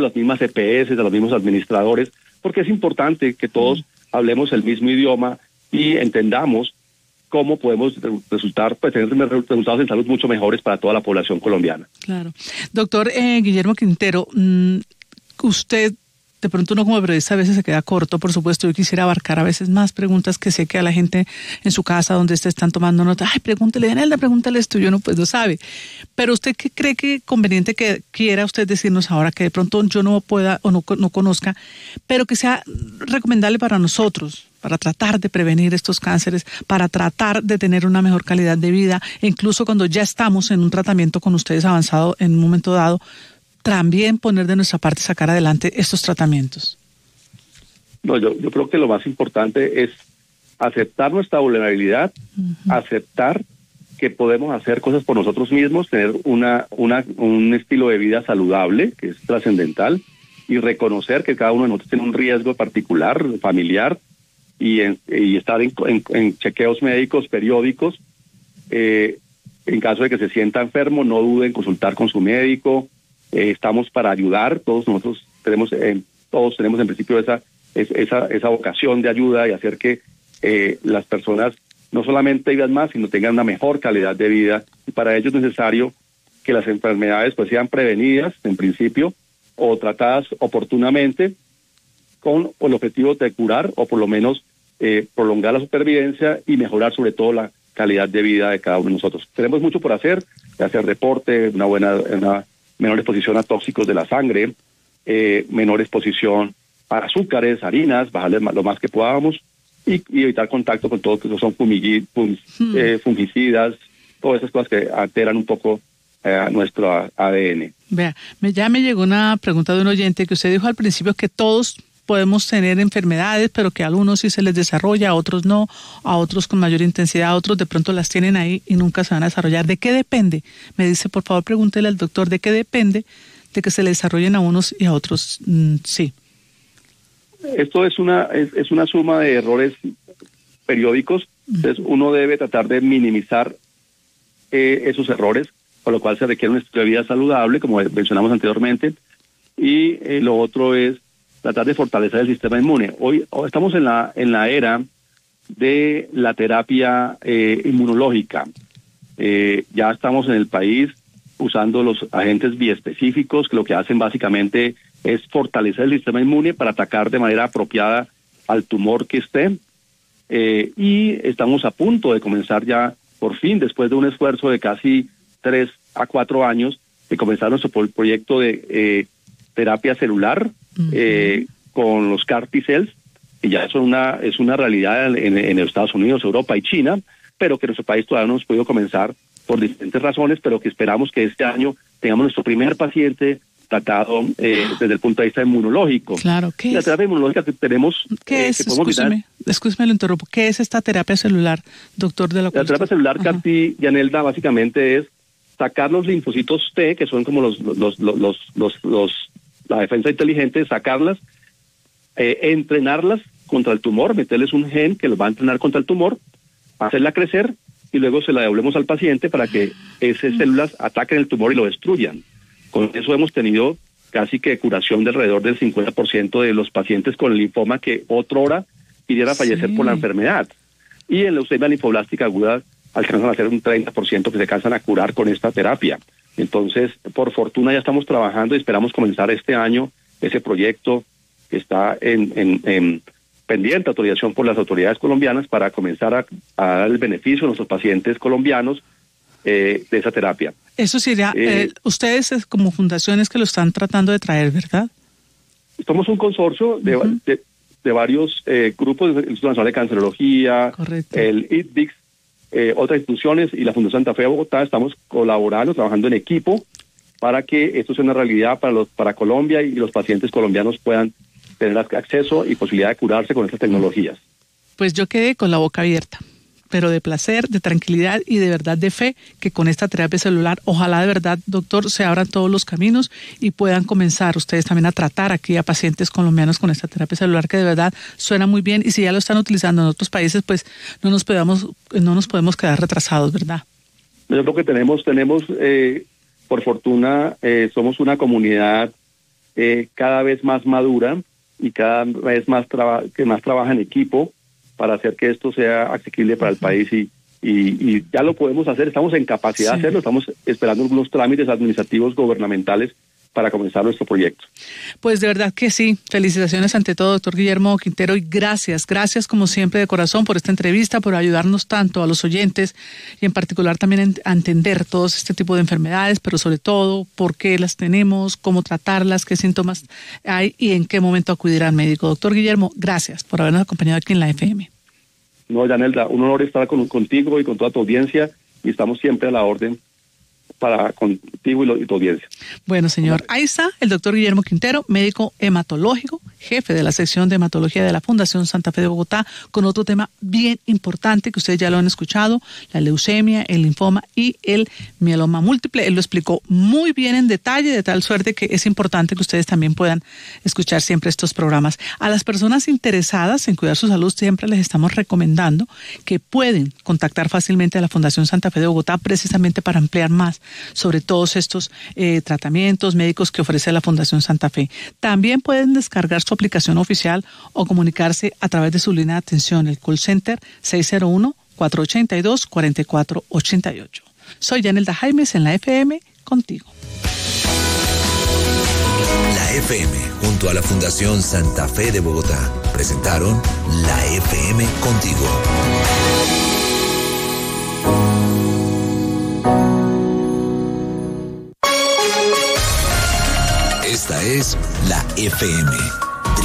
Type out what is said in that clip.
las mismas EPS, de los mismos administradores, porque es importante que todos hablemos el mismo idioma y entendamos cómo podemos tener resultados en salud mucho mejores para toda la población colombiana. Claro. Doctor Guillermo Quintero, usted, de pronto uno como periodista a veces se queda corto, por supuesto. Yo quisiera abarcar a veces más preguntas que sé que a la gente en su casa donde están tomando nota. Ay, pregúntele, Yanelda, pregúntale esto, yo no, pues no sabe. Pero usted, ¿qué cree que conveniente que quiera usted decirnos ahora que de pronto yo no pueda o no conozca, pero que sea recomendable para nosotros, para tratar de prevenir estos cánceres, para tratar de tener una mejor calidad de vida, e incluso cuando ya estamos en un tratamiento con ustedes avanzado en un momento dado, también poner de nuestra parte, sacar adelante estos tratamientos? No, yo creo que lo más importante es aceptar nuestra vulnerabilidad, aceptar que podemos hacer cosas por nosotros mismos, tener un estilo de vida saludable, que es trascendental, y reconocer que cada uno de nosotros tiene un riesgo particular, familiar, y estar en chequeos médicos periódicos. En caso de que se sienta enfermo, no duden en consultar con su médico. Estamos para ayudar, todos nosotros tenemos en principio esa vocación de ayuda y hacer que las personas no solamente vivan más, sino tengan una mejor calidad de vida, y para ello es necesario que las enfermedades pues sean prevenidas en principio o tratadas oportunamente con el objetivo de curar o por lo menos prolongar la supervivencia y mejorar sobre todo la calidad de vida de cada uno de nosotros. Tenemos mucho por hacer deporte, una menor exposición a tóxicos de la sangre, menor exposición a azúcares, harinas, bajarles lo más que podamos y evitar contacto con todo lo que son fungicidas, todas esas cosas que alteran un poco nuestro ADN. Vea, ya me llegó una pregunta de un oyente que usted dijo al principio que todos podemos tener enfermedades, pero que a algunos sí se les desarrolla, a otros no, a otros con mayor intensidad, a otros de pronto las tienen ahí y nunca se van a desarrollar. ¿De qué depende? Me dice, por favor, pregúntele al doctor, ¿de qué depende de que se le desarrollen a unos y a otros sí? Esto es una suma de errores periódicos, entonces uno debe tratar de minimizar esos errores, por lo cual se requiere un estilo de vida saludable, como mencionamos anteriormente, y lo otro es tratar de fortalecer el sistema inmune. Hoy estamos en la era de la terapia inmunológica. Ya estamos en el país usando los agentes biespecíficos, que lo que hacen básicamente es fortalecer el sistema inmune para atacar de manera apropiada al tumor que esté. Y estamos a punto de comenzar ya, por fin, después de un esfuerzo de casi 3 a 4 años, de comenzar nuestro proyecto de terapia celular con los CAR T-cells, y ya eso es una realidad en Estados Unidos, Europa y China, pero que en nuestro país todavía no hemos podido comenzar por diferentes razones, pero que esperamos que este año tengamos nuestro primer paciente tratado desde el punto de vista inmunológico. Claro, ¿qué la es? terapia inmunológica que tenemos... ¿Qué es? Excúseme, lo interrumpo. ¿Qué es esta terapia celular, doctor de la La terapia celular CAR T, Yanelda, básicamente es sacar los linfocitos T, que son como la defensa inteligente, sacarlas, entrenarlas contra el tumor, meterles un gen que los va a entrenar contra el tumor, hacerla crecer y luego se la devolvemos al paciente para que esas células ataquen el tumor y lo destruyan. Con eso hemos tenido casi que curación de alrededor del 50% de los pacientes con el linfoma que otrora pidiera fallecer por la enfermedad. Y en leucemia linfoblástica aguda alcanzan a ser un 30% que se alcanzan a curar con esta terapia. Entonces, por fortuna ya estamos trabajando y esperamos comenzar este año ese proyecto que está en pendiente autorización por las autoridades colombianas para comenzar a dar el beneficio a nuestros pacientes colombianos de esa terapia. Eso sería, ustedes como fundaciones que lo están tratando de traer, ¿verdad? Somos un consorcio de varios grupos, el Instituto Nacional de Cancerología, correcto, el ITBIX, otras instituciones y la Fundación Santa Fe de Bogotá. Estamos colaborando, trabajando en equipo para que esto sea una realidad para Colombia y los pacientes colombianos puedan tener acceso y posibilidad de curarse con estas tecnologías. Pues yo quedé con la boca abierta, pero de placer, de tranquilidad y de verdad de fe que con esta terapia celular, ojalá de verdad, doctor, se abran todos los caminos y puedan comenzar ustedes también a tratar aquí a pacientes colombianos con esta terapia celular que de verdad suena muy bien, y si ya lo están utilizando en otros países, pues no nos podemos quedar retrasados, ¿verdad? Yo creo que tenemos por fortuna, somos una comunidad cada vez más madura y cada vez más que más trabaja en equipo para hacer que esto sea asequible para el país y ya lo podemos hacer, estamos en capacidad de hacerlo, estamos esperando algunos trámites administrativos gubernamentales para comenzar nuestro proyecto. Pues de verdad que sí. Felicitaciones ante todo, doctor Guillermo Quintero, y gracias como siempre de corazón por esta entrevista, por ayudarnos tanto a los oyentes y en particular también a entender todos este tipo de enfermedades, pero sobre todo por qué las tenemos, cómo tratarlas, qué síntomas hay y en qué momento acudir al médico. Doctor Guillermo, gracias por habernos acompañado aquí en la FM. No, Yanelda, un honor estar contigo y con toda tu audiencia y estamos siempre a la orden para contigo y tu audiencia. Bueno, señor, ahí está el doctor Guillermo Quintero, médico hematológico, jefe de la sección de hematología de la Fundación Santa Fe de Bogotá, con otro tema bien importante que ustedes ya lo han escuchado, la leucemia, el linfoma y el mieloma múltiple. Él lo explicó muy bien en detalle, de tal suerte que es importante que ustedes también puedan escuchar siempre estos programas. A las personas interesadas en cuidar su salud siempre les estamos recomendando que pueden contactar fácilmente a la Fundación Santa Fe de Bogotá precisamente para ampliar más sobre todos estos tratamientos médicos que ofrece la Fundación Santa Fe. También pueden descargar su aplicación oficial o comunicarse a través de su línea de atención, el call center 601-482-4488. Soy Yanelda Jaimes en la FM, contigo. La FM, junto a la Fundación Santa Fe de Bogotá, presentaron La FM Contigo. Esta es La FM.